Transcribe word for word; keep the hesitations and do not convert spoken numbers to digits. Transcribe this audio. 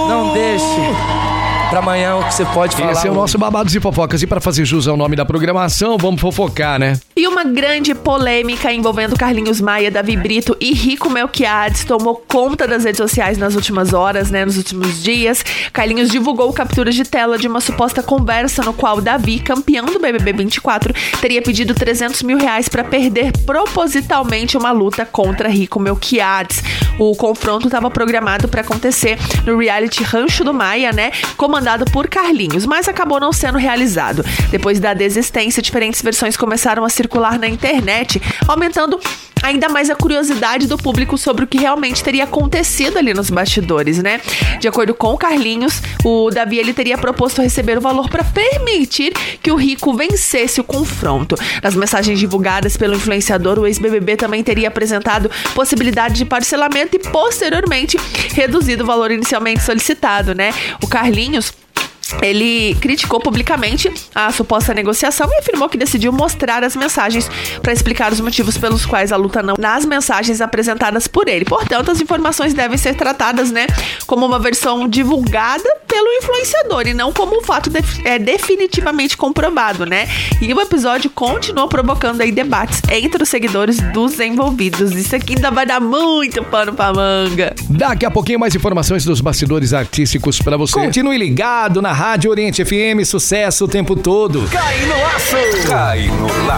Não deixe pra amanhã o que você pode falar. Esse é o nosso Babados e Fofocas. E pra fazer jus ao nome da programação, vamos fofocar, né? E uma grande polêmica envolvendo Carlinhos Maia, Davi Brito e Rico Melquiades tomou conta das redes sociais nas últimas horas, né? Nos últimos dias. Carlinhos divulgou capturas de tela de uma suposta conversa no qual Davi, campeão do B B B vinte e quatro, teria pedido trezentos mil reais pra perder propositalmente uma luta contra Rico Melquiades. O confronto estava programado pra acontecer no reality Rancho do Maia, né? Comandado por Carlinhos, mas acabou não sendo realizado. Depois da desistência, diferentes versões começaram a circular na internet, aumentando ainda mais a curiosidade do público sobre o que realmente teria acontecido ali nos bastidores, né? De acordo com o Carlinhos, o Davi ele teria proposto receber o valor para permitir que o Rico vencesse o confronto. Nas mensagens divulgadas pelo influenciador, o ex-B B B também teria apresentado possibilidade de parcelamento e posteriormente reduzido o valor inicialmente solicitado, né? O Carlinhos ele criticou publicamente a suposta negociação e afirmou que decidiu mostrar as mensagens para explicar os motivos pelos quais a luta não nas mensagens apresentadas por ele. Portanto, as informações devem ser tratadas, né, como uma versão divulgada pelo influenciador e não como um fato de, é, definitivamente comprovado, né? E o episódio continua provocando aí debates entre os seguidores dos envolvidos. Isso aqui ainda vai dar muito pano pra manga. Daqui a pouquinho mais informações dos bastidores artísticos pra você. Continue ligado na Rádio Oriente F M, sucesso o tempo todo. Cai no aço! Cai no laço!